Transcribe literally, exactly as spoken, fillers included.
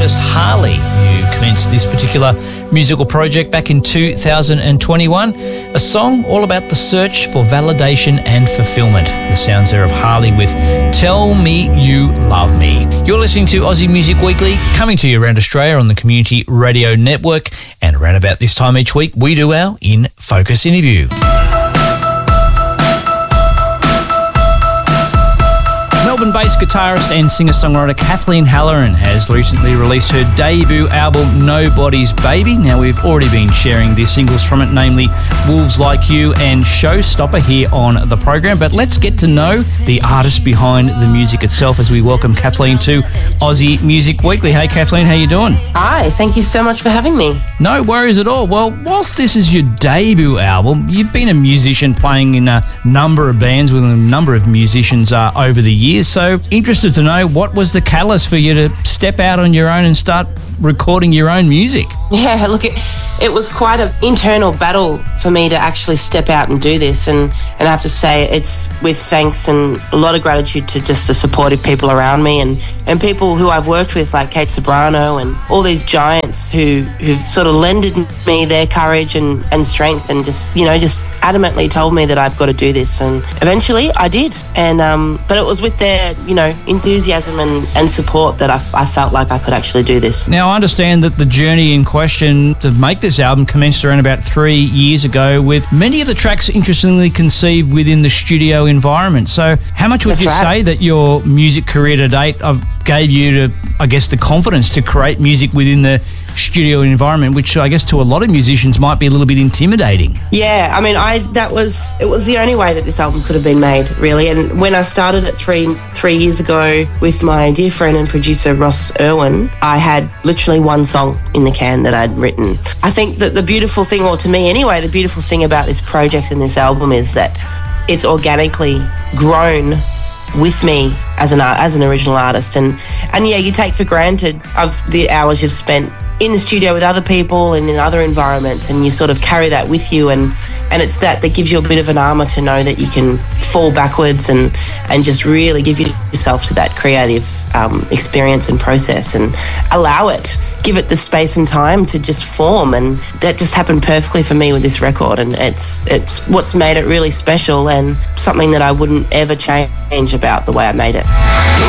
artist Harley, who commenced this particular musical project back in two thousand twenty-one. A song all about the search for validation and fulfillment. The sounds there of Harley with Tell Me You Love Me. You're listening to Aussie Music Weekly, coming to you around Australia on the Community Radio Network. And around about this time each week, we do our In Focus interview. Melbourne-based guitarist and singer-songwriter Kathleen Halloran has recently released her debut album, Nobody's Baby. Now, we've already been sharing the singles from it, namely Wolves Like You and Showstopper, here on the program. But let's get to know the artist behind the music itself as we welcome Kathleen to Aussie Music Weekly. Hey, Kathleen, how you doing? Hi, thank you so much for having me. No worries at all. Well, whilst this is your debut album, you've been a musician playing in a number of bands with a number of musicians uh, over the years. So interested to know, what was the catalyst for you to step out on your own and start recording your own music? Yeah, look, it, it was quite an internal battle for me to actually step out and do this. And, and I have to say, it's with thanks and a lot of gratitude to just the supportive people around me and, and people who I've worked with, like Kate Sobrano and all these giants who, who've sort of lended me their courage and, and strength and just, you know, just adamantly told me that I've got to do this. And eventually I did. And um, but it was with their, you know, enthusiasm and, and support that I, I felt like I could actually do this. Now, I understand that the journey in question to make this album commenced around about three years ago, with many of the tracks interestingly conceived within the studio environment. So how much would That's you right. say that your music career to date uh, gave you to, I guess, the confidence to create music within the studio environment, which I guess to a lot of musicians might be a little bit intimidating? Yeah, I mean, I that was it was the only way that this album could have been made, really. And when I started it three three years ago with my dear friend and producer Ross Irwin, I had literally one song in the can that I'd written. I think that the beautiful thing, or to me anyway, the beautiful thing about this project and this album is that it's organically grown with me as an as an original artist. And and yeah, you take for granted of the hours you've spent in the studio with other people and in other environments, and you sort of carry that with you, and and it's that that gives you a bit of an armour to know that you can fall backwards and and just really give yourself to that creative um, experience and process and allow it, give it the space and time to just form. And that just happened perfectly for me with this record, and it's it's what's made it really special and something that I wouldn't ever change about the way I made it.